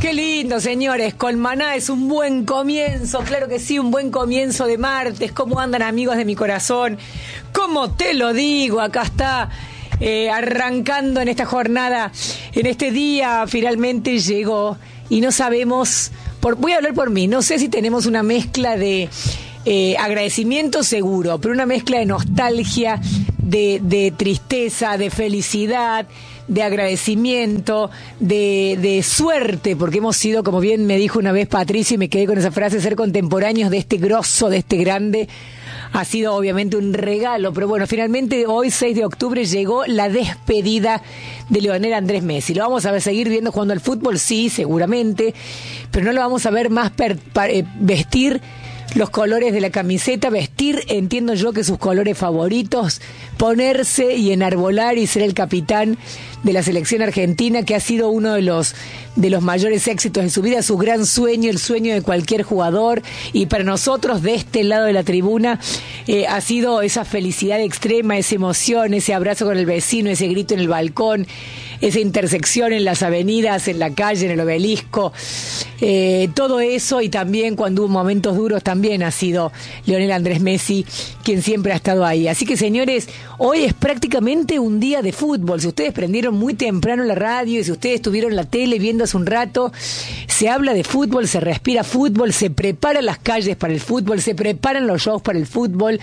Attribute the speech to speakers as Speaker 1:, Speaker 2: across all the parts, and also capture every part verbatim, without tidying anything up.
Speaker 1: Qué lindo, señores. Colmaná es un buen comienzo, claro que sí, un buen comienzo de martes. ¿Cómo andan, amigos de mi corazón? ¿Cómo te lo digo? Acá está eh, arrancando en esta jornada, en este día, finalmente llegó. Y no sabemos, por, voy a hablar por mí, no sé si tenemos una mezcla de eh, agradecimiento seguro, pero una mezcla de nostalgia, de, de tristeza, de felicidad, de agradecimiento, de, de suerte, porque hemos sido, como bien me dijo una vez Patricia, y me quedé con esa frase, ser contemporáneos de este grosso, de este grande, ha sido obviamente un regalo. Pero bueno, finalmente hoy, seis de octubre, llegó la despedida de Lionel Andrés Messi. Lo vamos a ver, seguir viendo jugando al fútbol, sí, seguramente, pero no lo vamos a ver más per, per, eh, vestir los colores de la camiseta, vestir, entiendo yo que sus colores favoritos, ponerse y enarbolar y ser el capitán de la selección argentina, que ha sido uno de los de los mayores éxitos de su vida, su gran sueño, el sueño de cualquier jugador, y para nosotros de este lado de la tribuna eh, ha sido esa felicidad extrema, esa emoción, ese abrazo con el vecino, ese grito en el balcón, esa intersección en las avenidas, en la calle, en el obelisco, eh, todo eso, y también cuando hubo momentos duros también ha sido Lionel Andrés Messi quien siempre ha estado ahí. Así que, señores, hoy es prácticamente un día de fútbol. Si ustedes prendieron muy temprano la radio y si ustedes estuvieron la tele viendo hace un rato, se habla de fútbol, se respira fútbol, se preparan las calles para el fútbol, se preparan los shows para el fútbol.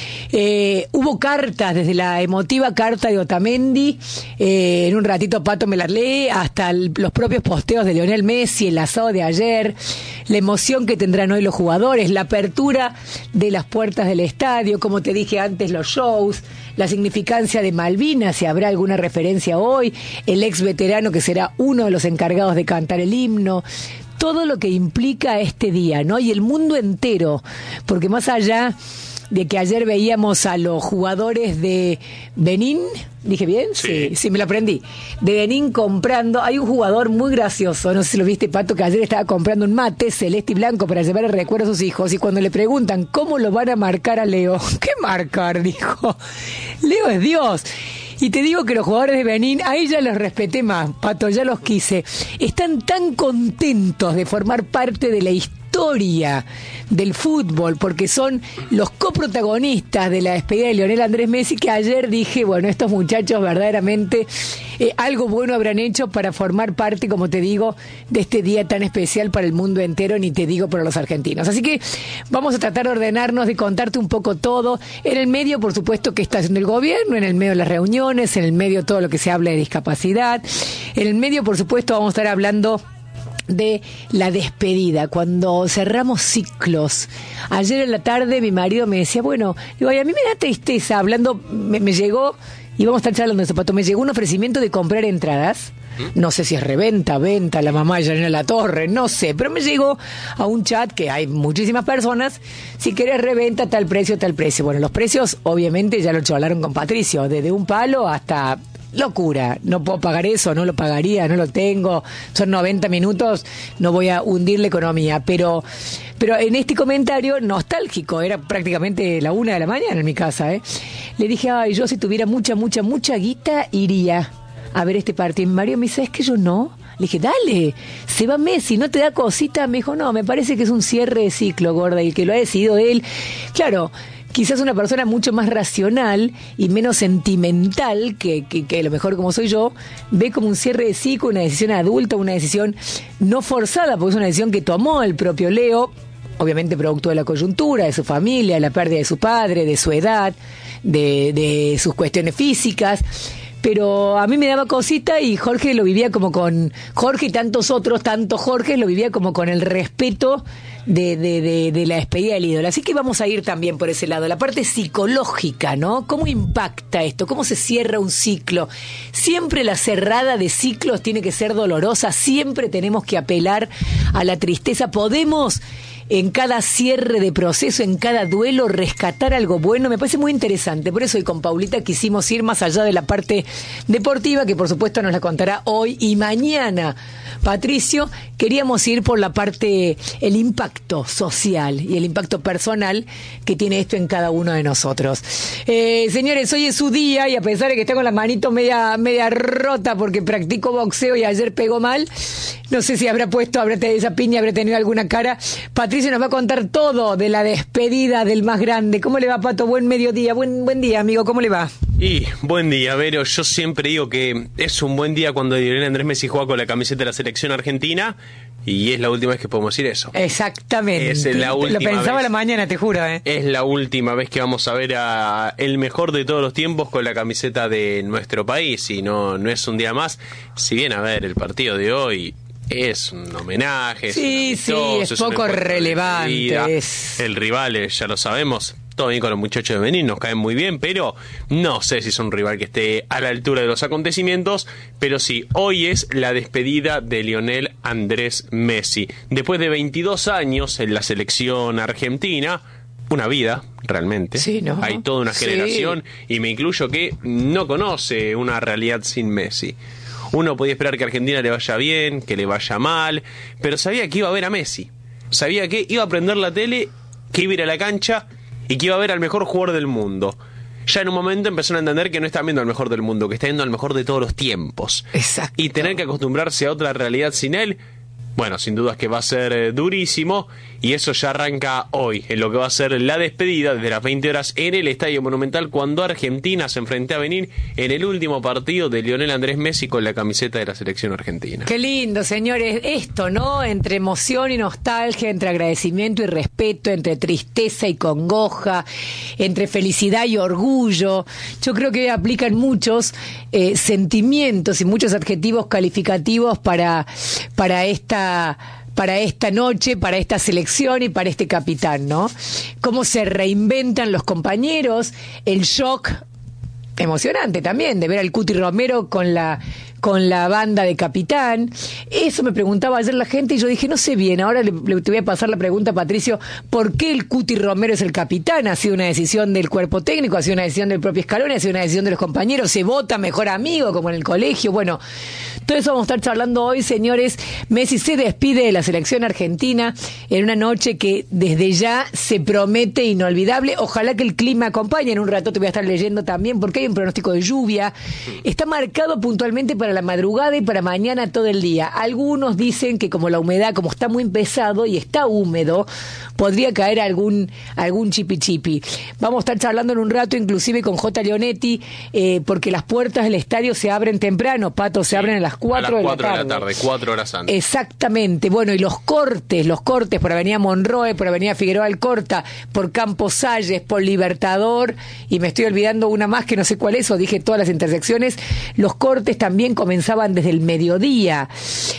Speaker 1: Eh, hubo cartas, desde la emotiva carta de Otamendi, eh, en un ratito Pato me la lee, hasta el, los propios posteos de Lionel Messi, el asado de ayer, la emoción que tendrán hoy los jugadores, la apertura de las puertas del estadio, como te dije antes, los shows, la significancia de Malvinas, si habrá alguna referencia hoy, el ex veterano que será uno de los encargados de cantar el himno, todo lo que implica este día, ¿no? Y el mundo entero, porque más allá de que ayer veíamos a los jugadores de Benín, ¿dije bien? Sí, sí, sí, me lo aprendí. De Benín comprando, hay un jugador muy gracioso, no sé si lo viste, Pato, que ayer estaba comprando un mate celeste y blanco para llevar el recuerdo a sus hijos, y cuando le preguntan cómo lo van a marcar a Leo, ¿qué marcar? Dijo, Leo es Dios. Y te digo que los jugadores de Benín, ahí ya los respeté más, Pato, ya los quise. Están tan contentos de formar parte de la historia del fútbol, porque son los coprotagonistas de la despedida de Lionel Andrés Messi, que ayer dije, bueno, estos muchachos verdaderamente eh, algo bueno habrán hecho para formar parte, como te digo, de este día tan especial para el mundo entero, ni te digo para los argentinos. Así que vamos a tratar de ordenarnos, de contarte un poco todo. En el medio, por supuesto, que está haciendo el gobierno, en el medio de las reuniones, en el medio todo lo que se habla de discapacidad, en el medio, por supuesto, vamos a estar hablando de la despedida, cuando cerramos ciclos. Ayer en la tarde mi marido me decía, bueno, digo, ay, a mí me da tristeza, hablando, me, me llegó, y vamos a estar charlando de eso, Pato, me llegó un ofrecimiento de comprar entradas, no sé si es reventa, venta, la mamá de Yanina La Torre, no sé, pero me llegó a un chat que hay muchísimas personas, si querés reventa, tal precio, tal precio. Bueno, los precios obviamente ya lo charlaron con Patricio, desde un palo hasta locura, no puedo pagar eso, no lo pagaría, no lo tengo, son noventa minutos, no voy a hundir la economía, pero pero en este comentario nostálgico, era prácticamente la una de la mañana en mi casa, ¿eh? Le dije, ay, yo si tuviera mucha, mucha, mucha guita, iría a ver este partido. Y mi marido me dice, es que yo no. Le dije, dale, se va Messi, ¿no te da cosita? Me dijo, no, me parece que es un cierre de ciclo, gorda, y que lo ha decidido él. Claro, quizás una persona mucho más racional y menos sentimental, que, que, que a lo mejor como soy yo, ve como un cierre de ciclo, una decisión adulta, una decisión no forzada, porque es una decisión que tomó el propio Leo, obviamente producto de la coyuntura, de su familia, la pérdida de su padre, de su edad, de, de sus cuestiones físicas. Pero a mí me daba cosita, y Jorge lo vivía como con... Jorge y tantos otros, tantos Jorge, lo vivía como con el respeto de, de, de, de la despedida del ídolo. Así que vamos a ir también por ese lado. La parte psicológica, ¿no? ¿Cómo impacta esto? ¿Cómo se cierra un ciclo? Siempre la cerrada de ciclos tiene que ser dolorosa. Siempre tenemos que apelar a la tristeza. Podemos, en cada cierre de proceso, en cada duelo, rescatar algo bueno. Me parece muy interesante. Por eso hoy con Paulita quisimos ir más allá de la parte deportiva, que por supuesto nos la contará hoy y mañana, Patricio, queríamos ir por la parte, el impacto social y el impacto personal que tiene esto en cada uno de nosotros. Eh, señores, hoy es su día y a pesar de que está con la manito media, media rota porque practicó boxeo y ayer pegó mal, no sé si habrá puesto, habrá tenido esa piña, habrá tenido alguna cara. Patricio nos va a contar todo de la despedida del más grande. ¿Cómo le va, Pato? Buen mediodía, buen, buen día, amigo, ¿cómo le va?
Speaker 2: Y buen día, Vero. Yo siempre digo que es un buen día cuando Lionel Andrés Messi juega con la camiseta de la selección argentina y es la última vez que podemos decir eso.
Speaker 1: Exactamente.
Speaker 2: Es la última
Speaker 1: Lo pensaba
Speaker 2: vez.
Speaker 1: a la mañana, te juro, ¿eh?
Speaker 2: Es la última vez que vamos a ver a el mejor de todos los tiempos con la camiseta de nuestro país y no, no es un día más. Si bien, a ver, el partido de hoy es un homenaje,
Speaker 1: sí,
Speaker 2: es un
Speaker 1: sí, es poco relevante. Es...
Speaker 2: El rival, eh, ya lo sabemos. Todo bien con los muchachos de Benín, nos caen muy bien, pero no sé si es un rival que esté a la altura de los acontecimientos, pero sí, hoy es la despedida de Lionel Andrés Messi. Después de veintidós años en la selección argentina, una vida, realmente.
Speaker 1: Sí, ¿no?
Speaker 2: Hay toda una generación, sí. Y me incluyo que no conoce una realidad sin Messi. Uno podía esperar que a Argentina le vaya bien, que le vaya mal, pero sabía que iba a ver a Messi. Sabía que iba a prender la tele, que iba a ir a la cancha y que iba a ver al mejor jugador del mundo. Ya en un momento empezaron a entender que no están viendo al mejor del mundo, que está viendo al mejor de todos los tiempos.
Speaker 1: Exacto.
Speaker 2: Y tener que acostumbrarse a otra realidad sin él, bueno, sin dudas que va a ser eh, durísimo, y eso ya arranca hoy, en lo que va a ser la despedida desde las veinte horas en el Estadio Monumental, cuando Argentina se enfrente a Benín en el último partido de Lionel Andrés Messi con la camiseta de la selección argentina.
Speaker 1: Qué lindo, señores, esto, ¿no? Entre emoción y nostalgia, entre agradecimiento y respeto, entre tristeza y congoja, entre felicidad y orgullo. Yo creo que aplican muchos eh, sentimientos y muchos adjetivos calificativos para, para esta para esta noche, para esta selección y para este capitán, ¿no? Cómo se reinventan los compañeros, el shock emocionante también de ver al Cuti Romero con la con la banda de capitán. Eso me preguntaba ayer la gente y yo dije, no sé bien, ahora le, le, te voy a pasar la pregunta, Patricio, ¿por qué el Cuti Romero es el capitán? ¿Ha sido una decisión del cuerpo técnico? ¿Ha sido una decisión del propio Scaloni? ¿Ha sido una decisión de los compañeros? ¿Se vota mejor amigo como en el colegio? Bueno, todo eso vamos a estar charlando hoy, señores. Messi se despide de la selección argentina en una noche que desde ya se promete inolvidable. Ojalá que el clima acompañe. En un rato te voy a estar leyendo también porque hay un pronóstico de lluvia. Está marcado puntualmente para la madrugada y para mañana todo el día. Algunos dicen que como la humedad, como está muy pesado y está húmedo, podría caer algún algún chipi chipi. Vamos a estar charlando en un rato inclusive con J. Leonetti, eh, porque las puertas del estadio se abren temprano, Pato, se sí, abren a las cuatro de la tarde.
Speaker 2: A las cuatro de la tarde, cuatro horas antes.
Speaker 1: Exactamente. Bueno, y los cortes, los cortes por Avenida Monroe, por Avenida Figueroa Alcorta, por Campos Salles, por Libertador, y me estoy olvidando una más que no sé cuál es, o dije todas las intersecciones. Los cortes también comenzaban desde el mediodía,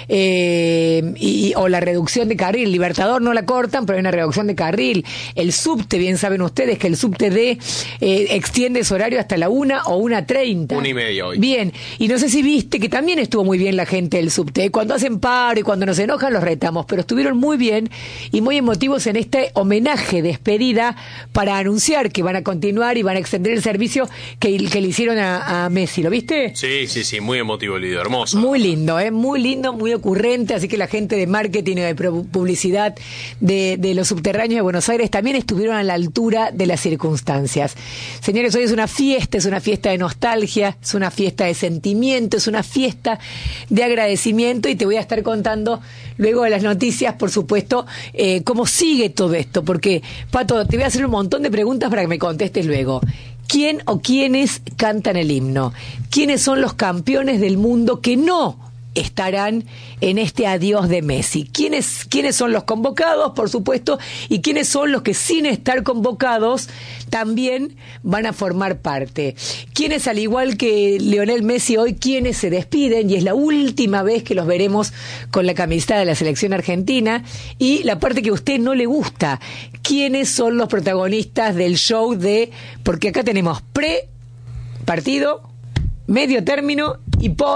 Speaker 1: eh, y, o la reducción de carril. Libertador no la cortan, pero hay una reducción de carril. El subte, bien saben ustedes que el subte D eh, extiende su horario hasta la una o una treinta.
Speaker 2: Una y media hoy.
Speaker 1: Bien, y no sé si viste que también estuvo muy bien la gente del subte. Cuando hacen paro y cuando nos enojan los retamos, pero estuvieron muy bien y muy emotivos en este homenaje, despedida, para anunciar que van a continuar y van a extender el servicio que, que le hicieron a, a Messi. ¿Lo viste?
Speaker 2: Sí, sí, sí, muy emotivo el video, hermoso.
Speaker 1: Muy lindo, ¿eh? Muy lindo, muy ocurrente, así que la gente de marketing y de publicidad de, de los subterráneos de Buenos Aires también estuvieron a la altura de las circunstancias. Señores, hoy es una fiesta, es una fiesta de nostalgia, es una fiesta de sentimiento, es una fiesta de agradecimiento, y te voy a estar contando luego de las noticias, por supuesto, eh, cómo sigue todo esto, porque, Pato, te voy a hacer un montón de preguntas para que me contestes luego. ¿Quién o quiénes cantan el himno? ¿Quiénes son los campeones del mundo que no estarán en este adiós de Messi? ¿Quiénes, quiénes son los convocados, por supuesto, y quiénes son los que sin estar convocados también van a formar parte? ¿Quiénes, al igual que Lionel Messi hoy, quiénes se despiden? Y es la última vez que los veremos con la camiseta de la selección argentina. Y la parte que a usted no le gusta, ¿quiénes son los protagonistas del show de...? Porque acá tenemos pre-partido, medio término y post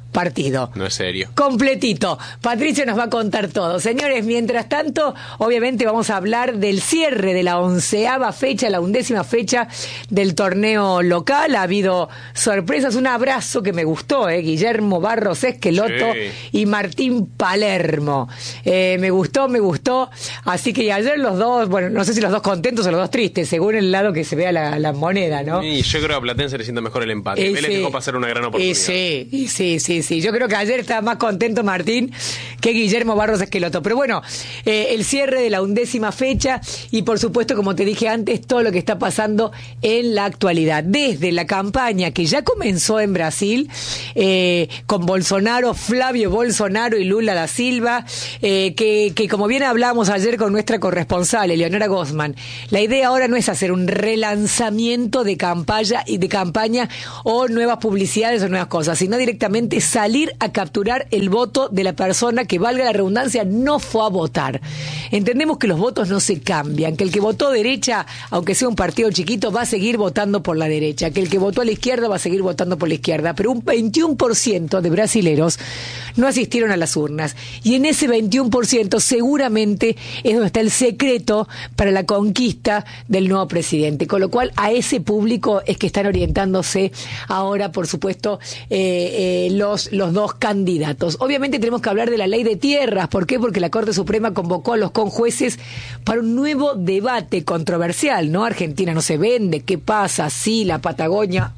Speaker 1: partido.
Speaker 2: No es serio.
Speaker 1: Completito. Patricio nos va a contar todo. Señores, mientras tanto, obviamente vamos a hablar del cierre de la onceava fecha, la undécima fecha del torneo local. Ha habido sorpresas. Un abrazo que me gustó, ¿eh? Guillermo Barros Esqueloto sí. y Martín Palermo. Eh, me gustó, me gustó. Así que ayer los dos, bueno, no sé si los dos contentos o los dos tristes, según el lado que se vea la, la moneda, ¿no?
Speaker 2: Y yo creo que a Platense le sienta mejor el empate.
Speaker 1: Y
Speaker 2: Vélez
Speaker 1: sí.
Speaker 2: dejó pasar una gran oportunidad.
Speaker 1: Y sí, y sí, sí, sí. Yo creo que ayer estaba más contento Martín que Guillermo Barros Esqueloto. Pero bueno, eh, el cierre de la undécima fecha y por supuesto, como te dije antes, todo lo que está pasando en la actualidad. Desde la campaña que ya comenzó en Brasil, eh, con Bolsonaro, Flavio Bolsonaro y Lula da Silva, eh, que, que como bien hablamos ayer con nuestra corresponsal, Eleonora Gosman, la idea ahora no es hacer un relanzamiento de campaña y de campaña o nuevas publicidades o nuevas cosas, sino directamente salir a capturar el voto de la persona que, valga la redundancia, no fue a votar. Entendemos que los votos no se cambian, que el que votó derecha, aunque sea un partido chiquito, va a seguir votando por la derecha, que el que votó a la izquierda va a seguir votando por la izquierda, pero un veintiuno por ciento de brasileros no asistieron a las urnas, y en ese veintiuno por ciento seguramente es donde está el secreto para la conquista del nuevo presidente, con lo cual a ese público es que están orientándose ahora, por supuesto, eh, eh, los, los dos candidatos. Obviamente tenemos que hablar de la ley de tierras. ¿Por qué? Porque la Corte Suprema convocó a los conjueces para un nuevo debate controversial, ¿no? Argentina no se vende, ¿qué pasa? Sí, la Patagonia...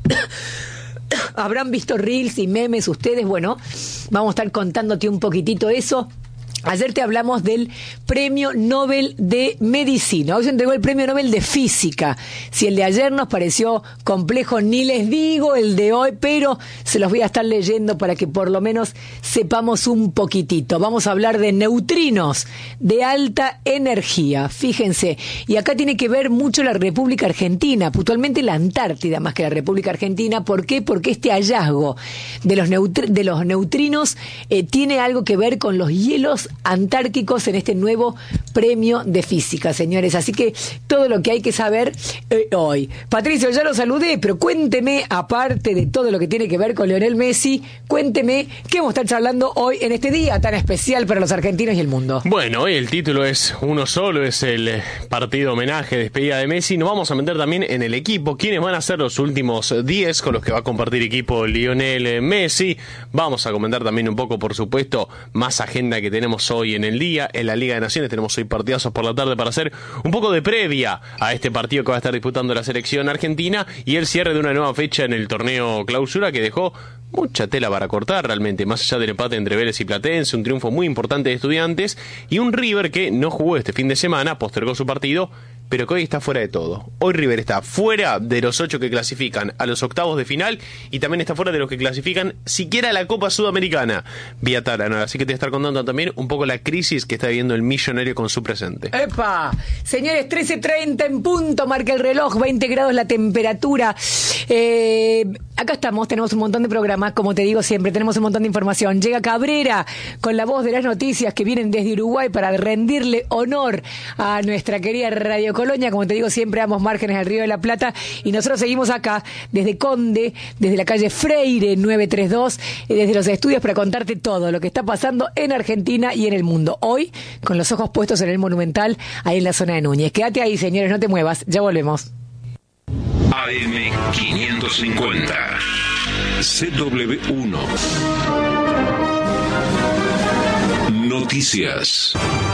Speaker 1: ¿Habrán visto reels y memes ustedes? Bueno, vamos a estar contándote un poquitito eso. Ayer te hablamos del Premio Nobel de Medicina. Hoy se entregó el Premio Nobel de Física. Si el de ayer nos pareció complejo, ni les digo el de hoy, pero se los voy a estar leyendo para que por lo menos sepamos un poquitito. Vamos a hablar de neutrinos de alta energía. Fíjense, y acá tiene que ver mucho la República Argentina, puntualmente la Antártida más que la República Argentina. ¿Por qué? Porque este hallazgo de los, neutri- de los neutrinos eh, tiene algo que ver con los hielos antárticos en este nuevo Premio de Física, señores. Así que todo lo que hay que saber eh, hoy. Patricio, ya lo saludé, pero cuénteme, aparte de todo lo que tiene que ver con Lionel Messi, cuénteme qué vamos a estar charlando hoy en este día tan especial para los argentinos y el mundo.
Speaker 2: Bueno, hoy el título es uno solo, es el partido homenaje, despedida de Messi. Nos vamos a meter también en el equipo, quiénes van a ser los últimos diez con los que va a compartir equipo Lionel Messi. Vamos a comentar también un poco, por supuesto, más agenda que tenemos hoy en el día. En la Liga de Naciones tenemos hoy partidazos por la tarde para hacer un poco de previa a este partido que va a estar disputando la selección argentina y el cierre de una nueva fecha en el torneo Clausura que dejó mucha tela para cortar realmente, más allá del empate entre Vélez y Platense, un triunfo muy importante de Estudiantes y un River que no jugó este fin de semana, postergó su partido, pero que hoy está fuera de todo. Hoy River está fuera de los ocho que clasifican a los octavos de final y también está fuera de los que clasifican siquiera a la Copa Sudamericana vía Tarana. Así que te voy a estar contando también un poco la crisis que está viviendo el Millonario con su presente.
Speaker 1: ¡Epa! Señores, trece treinta en punto, marca el reloj, veinte grados la temperatura. Eh, acá estamos, tenemos un montón de programas, como te digo siempre, tenemos un montón de información. Llega Cabrera con la voz de las noticias que vienen desde Uruguay para rendirle honor a nuestra querida Radio Colonia. Como te digo siempre, ambos márgenes del Río de la Plata, y nosotros seguimos acá desde Conde, desde la calle Freire nueve tres dos, desde los estudios para contarte todo lo que está pasando en Argentina y en el mundo. Hoy, con los ojos puestos en el Monumental, ahí en la zona de Núñez. Quédate ahí, señores, no te muevas, ya volvemos.
Speaker 3: A M quinientos cincuenta C W uno Noticias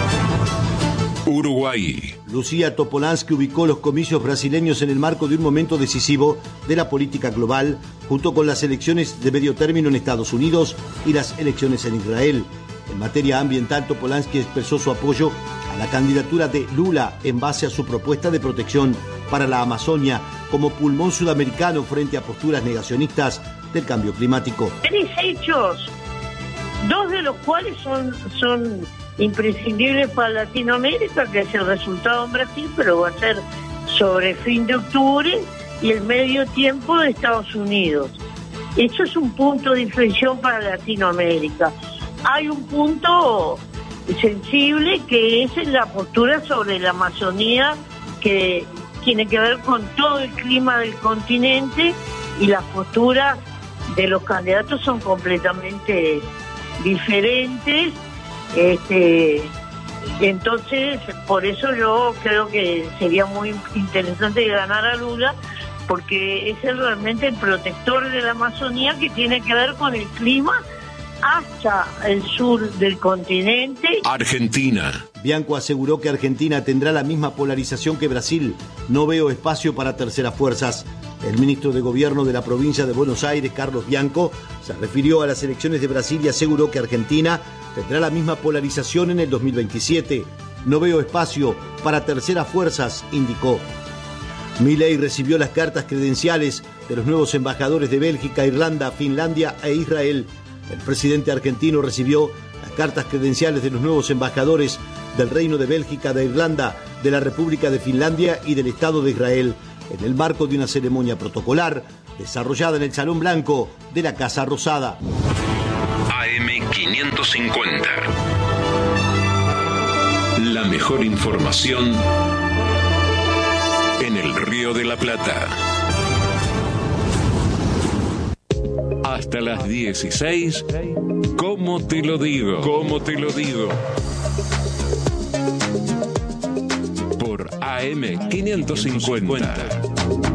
Speaker 3: Uruguay.
Speaker 4: Lucía Topolansky ubicó los comicios brasileños en el marco de un momento decisivo de la política global, junto con las elecciones de medio término en Estados Unidos y las elecciones en Israel. En materia ambiental, Topolansky expresó su apoyo a la candidatura de Lula en base a su propuesta de protección para la Amazonia como pulmón sudamericano frente a posturas negacionistas del cambio climático.
Speaker 5: Tres hechos, dos de los cuales son, son imprescindibles para Latinoamérica, que es el resultado en Brasil, pero va a ser sobre fin de octubre, y el medio tiempo de Estados Unidos. Eso es un punto de inflexión para Latinoamérica. Hay un punto sensible que es en la postura sobre la Amazonía, que tiene que ver con todo el clima del continente y las posturas de los candidatos son completamente diferentes. Este, entonces, por eso yo creo que sería muy interesante ganar a Lula, porque es el, realmente el protector de la Amazonía, que tiene que ver con el clima hasta el sur del continente.
Speaker 3: Argentina.
Speaker 4: Bianco aseguró que Argentina tendrá la misma polarización que Brasil. No veo espacio para terceras fuerzas. El ministro de Gobierno de la provincia de Buenos Aires, Carlos Bianco, se refirió a las elecciones de Brasil y aseguró que Argentina tendrá la misma polarización en el dos mil veintisiete. No veo espacio para terceras fuerzas, indicó. Milei recibió las cartas credenciales de los nuevos embajadores de Bélgica, Irlanda, Finlandia e Israel. El presidente argentino recibió las cartas credenciales de los nuevos embajadores del Reino de Bélgica, de Irlanda, de la República de Finlandia y del Estado de Israel, en el marco de una ceremonia protocolar desarrollada en el Salón Blanco de la Casa Rosada.
Speaker 3: A M quinientos cincuenta. La mejor información en el Río de la Plata. Hasta las dieciséis, ¿cómo te lo digo? ¿Cómo te lo digo? Por A M quinientos cincuenta.